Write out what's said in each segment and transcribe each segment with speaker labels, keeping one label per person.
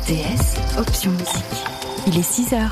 Speaker 1: RTS, option musique. Il est 6h.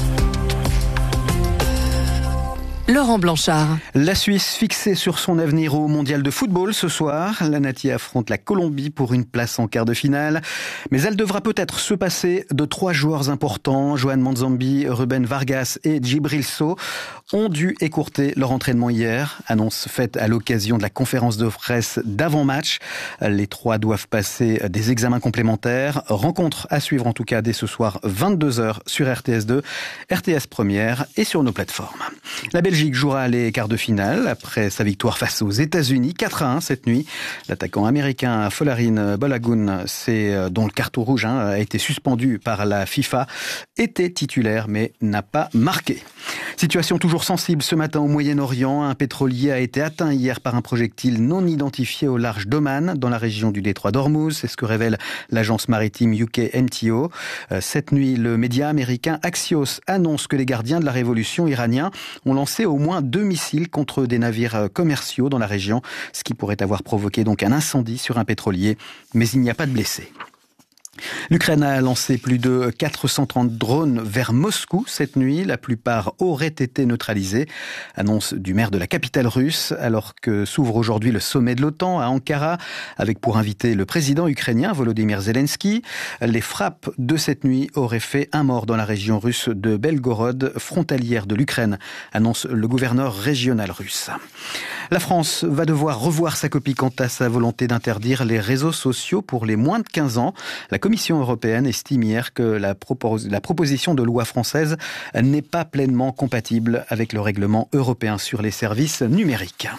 Speaker 1: Laurent Blanchard.
Speaker 2: La Suisse fixée sur son avenir au mondial de football ce soir. La Nati affronte la Colombie pour une place en quart de finale. Mais elle devra peut-être se passer de 3 joueurs importants. Johan Manzambi, Ruben Vargas et Djibril Sow ont dû écourter leur entraînement hier. Annonce faite à l'occasion de la conférence de presse d'avant-match. Les 3 doivent passer des examens complémentaires. Rencontre à suivre en tout cas dès ce soir 22h sur RTS2, RTS Première et sur nos plateformes. La Belgique jouera les quarts de finale après sa victoire face aux États-Unis 4-1 cette nuit. L'attaquant américain Folarin Balogun, dont le carton rouge a été suspendu par la FIFA, était titulaire mais n'a pas marqué. Situation toujours sensible ce matin au Moyen-Orient. Un pétrolier a été atteint hier par un projectile non identifié au large d'Oman, dans la région du détroit d'Ormuz. C'est ce que révèle l'agence maritime UK MTO. Cette nuit, le média américain Axios annonce que les gardiens de la révolution iraniens ont lancé au moins 2 missiles contre des navires commerciaux dans la région, ce qui pourrait avoir provoqué donc un incendie sur un pétrolier. Mais il n'y a pas de blessés. L'Ukraine a lancé plus de 430 drones vers Moscou cette nuit. La plupart auraient été neutralisés. Annonce du maire de la capitale russe, alors que s'ouvre aujourd'hui le sommet de l'OTAN à Ankara, avec pour invité le président ukrainien Volodymyr Zelensky. Les frappes de cette nuit auraient fait un mort dans la région russe de Belgorod, frontalière de l'Ukraine, annonce le gouverneur régional russe. La France va devoir revoir sa copie quant à sa volonté d'interdire les réseaux sociaux pour les moins de 15 ans. La Commission européenne estime hier que la proposition de loi française n'est pas pleinement compatible avec le règlement européen sur les services numériques.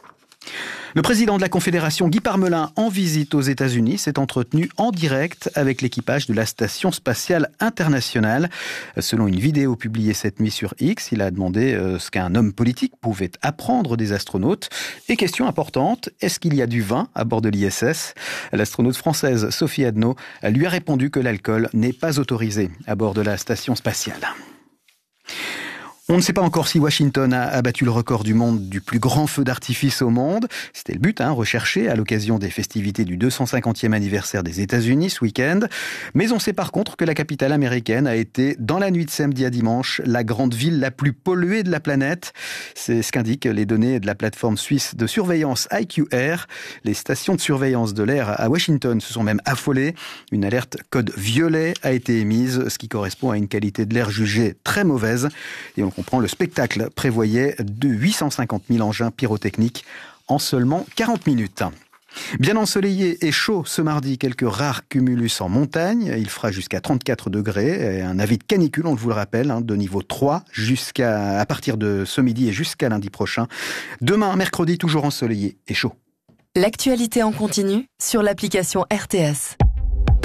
Speaker 2: Le président de la Confédération, Guy Parmelin, en visite aux États-Unis, s'est entretenu en direct avec l'équipage de la Station spatiale internationale. Selon une vidéo publiée cette nuit sur X, il a demandé ce qu'un homme politique pouvait apprendre des astronautes. Et question importante, est-ce qu'il y a du vin à bord de l'ISS ? L'astronaute française Sophie Adno lui a répondu que l'alcool n'est pas autorisé à bord de la Station spatiale. On ne sait pas encore si Washington a battu le record du monde du plus grand feu d'artifice au monde. C'était le but, recherché à l'occasion des festivités du 250e anniversaire des États-Unis ce week-end. Mais on sait par contre que la capitale américaine a été, dans la nuit de samedi à dimanche, la grande ville la plus polluée de la planète. C'est ce qu'indiquent les données de la plateforme suisse de surveillance IQAir. Les stations de surveillance de l'air à Washington se sont même affolées. Une alerte code violet a été émise, ce qui correspond à une qualité de l'air jugée très mauvaise. Et on comprend, le spectacle prévoyait de 850 000 engins pyrotechniques en seulement 40 minutes. Bien ensoleillé et chaud ce mardi, quelques rares cumulus en montagne. Il fera jusqu'à 34 degrés. Et un avis de canicule, on vous le rappelle, de niveau 3 à partir de ce midi et jusqu'à lundi prochain. Demain, mercredi, toujours ensoleillé et chaud.
Speaker 1: L'actualité en continu sur l'application RTS.